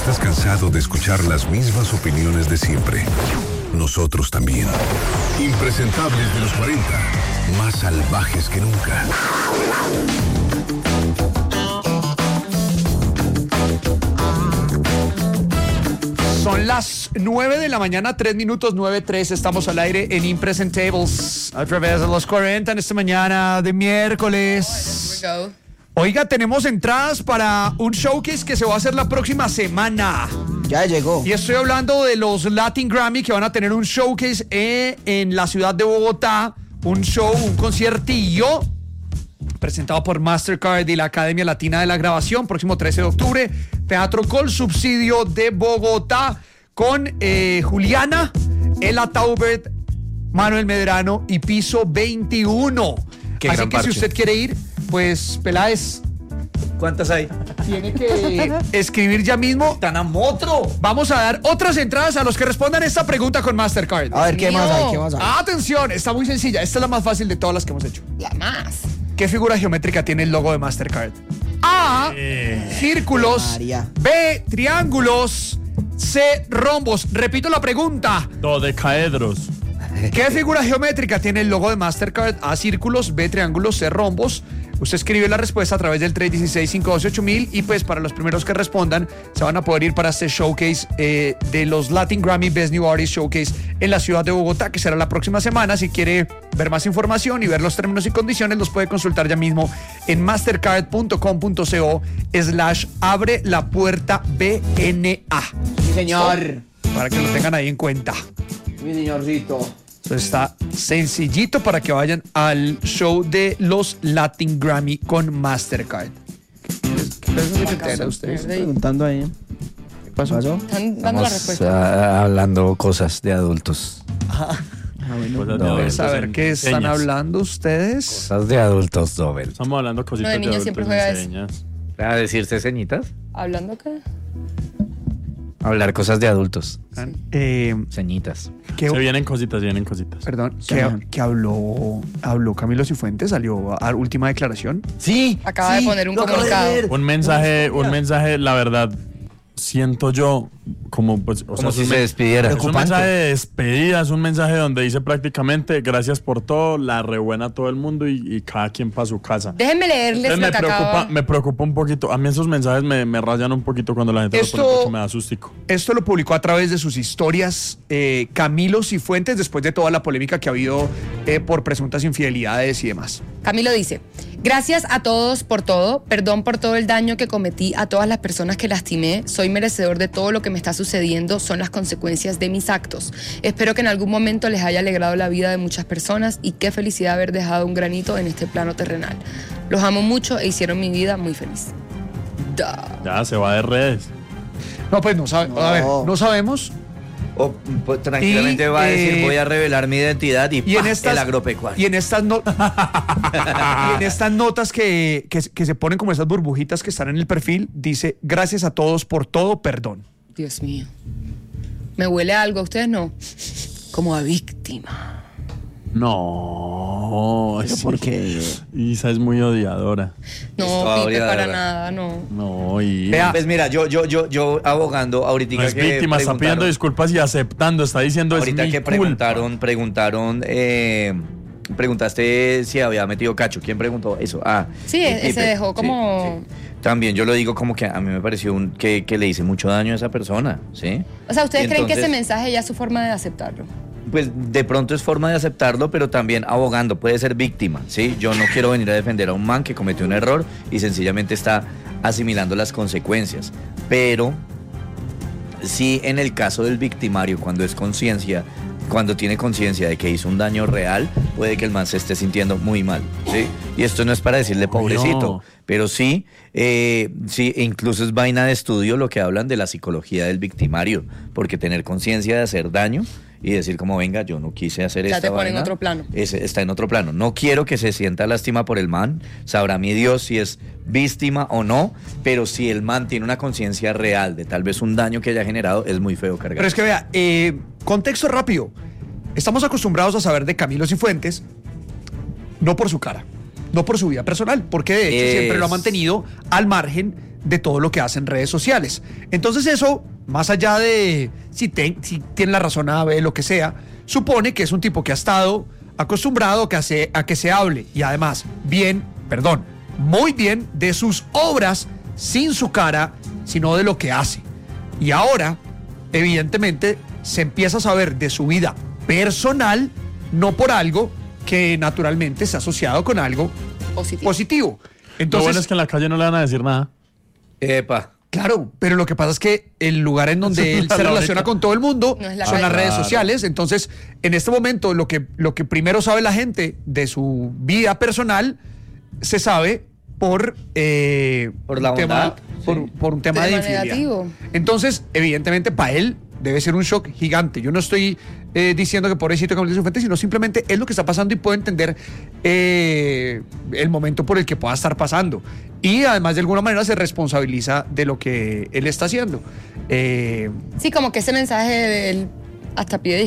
¿Estás cansado de escuchar las mismas opiniones de siempre? Nosotros también. Impresentables de los 40, más salvajes que nunca. Son las 9 de la mañana, 3 minutos, 9:03. Estamos al aire en Impresentables a través de los 40 en esta mañana de miércoles. Oiga, tenemos entradas para un showcase que se va a hacer la próxima semana. Ya llegó. Y estoy hablando de los Latin Grammy, que van a tener un showcase en la ciudad de Bogotá. Un conciertillo presentado por Mastercard y la Academia Latina de la Grabación, próximo 13 de octubre, Teatro Col Subsidio de Bogotá, con Juliana, Ela Taubert, Manuel Medrano y Piso 21. Así que si usted quiere ir, pues Peláez, ¿cuántas hay? tiene que escribir ya mismo. ¡Tan a motro! Vamos a dar otras entradas a los que respondan esta pregunta con Mastercard. A ver, ¿qué más hay? ¿Qué más hay? Atención, está muy sencilla. Esta es la más fácil de todas las que hemos hecho. La más. ¿Qué figura geométrica tiene el logo de Mastercard? A, círculos. María. B, triángulos. C, rombos. Repito la pregunta. Dodecaedros. ¿Qué figura geométrica tiene el logo de Mastercard? A, círculos, B, triángulos, C, rombos. Usted escribe la respuesta a través del 316-512-8000 y pues para los primeros que respondan se van a poder ir para este showcase de los Latin Grammy Best New Artist Showcase en la ciudad de Bogotá, que será la próxima semana. Si quiere ver más información y ver los términos y condiciones, los puede consultar ya mismo en mastercard.com.co/abre la puerta BNA. Sí, señor. Para que lo tengan ahí en cuenta. Mi señorcito. Entonces está sencillito para que vayan al show de los Latin Grammy con Mastercard. ¿Qué les entera a ustedes? Preguntando ahí. ¿Qué pasó? Están dando la respuesta. Estamos hablando cosas de adultos. Vamos a ver qué están Señas. hablando ustedes. Cosas de adultos, Dobel. Estamos hablando cositas No, de niño adultos siempre en juega eso. señas. ¿A decirse ceñitas? ¿Hablando acá? Hablar cosas de adultos. Ceñitas. ¿Qué, Se vienen cositas, perdón, ¿qué habló Camilo Cifuentes? ¿Salió a última declaración? Sí. Acaba de poner un comunicado. Un mensaje, la verdad, siento yo como pues, o Como sea, si se despidiera. es un mensaje de despedida, es un mensaje donde dice prácticamente gracias por todo, la rebuena a todo el mundo y cada quien para su casa. Déjenme leerles Entonces lo que acaba. me preocupa un poquito. A mí esos mensajes me rayan un poquito cuando la gente Esto- lo pone porque me da sustico. Esto lo publicó a través de sus historias Camilo Cifuentes después de toda la polémica que ha habido por presuntas infidelidades y demás. Camilo dice: gracias a todos por todo, perdón por todo el daño que cometí a todas las personas que lastimé, soy merecedor de todo lo que me está sucediendo, son las consecuencias de mis actos. Espero que en algún momento les haya alegrado la vida de muchas personas y qué felicidad haber dejado un granito en este plano terrenal. Los amo mucho e hicieron mi vida muy feliz. Ya, se va de redes. No, pues no sabe, a ver, no sabemos. O pues, tranquilamente Y, va a decir voy a revelar mi identidad y en ¡pah! estas, El agropecuario. y en estas notas que se ponen como esas burbujitas que están en el perfil, dice gracias a todos por todo, perdón. Dios mío. ¿Me huele a algo? ¿A ustedes no? Como a víctima. No, ¿Pero por qué? Isa es muy odiadora. No, Esto Pipe, habría- para nada, no. No, y Vea, Pues mira, yo abogando ahorita no es que víctima, está pidiendo preguntaron- disculpas y aceptando, está diciendo ahorita es mi que culpa. preguntaste si había metido cacho. ¿Quién preguntó eso? Sí, Pipe. se dejó Sí, como... sí. También yo lo digo como que a mí me pareció que le hice mucho daño a esa persona, ¿sí? O sea, ¿ustedes creen que ese Entonces, mensaje ya es su forma de aceptarlo? Pues de pronto es forma de aceptarlo, pero también abogando, puede ser víctima, ¿sí? Yo no quiero venir a defender a un man que cometió un error y sencillamente está asimilando las consecuencias. Pero sí, en el caso del victimario, cuando tiene conciencia de que hizo un daño real, puede que el man se esté sintiendo muy mal, ¿sí? Y esto no es para decirle pobrecito, pero sí, incluso es vaina de estudio lo que hablan de la psicología del victimario, porque tener conciencia de hacer daño y decir como venga, yo no quise hacer Ya esta te pone en vaina, otro plano. está en otro plano. No quiero que se sienta lástima por el man, sabrá mi Dios si es víctima o no, pero si el man tiene una conciencia real de tal vez un daño que haya generado, es muy feo cargar. Pero es que vea, contexto rápido. Estamos acostumbrados a saber de Camilo Cifuentes, no por su cara, no por su vida personal, porque de hecho siempre lo ha mantenido al margen de todo lo que hace en redes sociales. Entonces eso, más allá de si tiene la razón A, B, lo que sea, supone que es un tipo que ha estado acostumbrado a que se hable y además muy bien de sus obras sin su cara, sino de lo que hace. Y ahora, evidentemente, se empieza a saber de su vida personal, no por algo que naturalmente se ha asociado con algo positivo. Entonces, lo bueno es que en la calle no le van a decir nada. Epa. claro, pero lo que pasa es que el lugar en donde él se relaciona con todo el mundo No es la son las calle. redes sociales. Entonces, en este momento, lo que primero sabe la gente de su vida personal se sabe por la un tema, bondad, sí. por un tema de Tema infidelidad. negativo. Entonces, evidentemente, para él debe ser un shock gigante. Yo no estoy diciendo que pobrecito que su fuente, sino simplemente es lo que está pasando y puedo entender el momento por el que pueda estar pasando. Y además, de alguna manera, se responsabiliza de lo que él está haciendo. Sí, como que ese mensaje de él hasta pide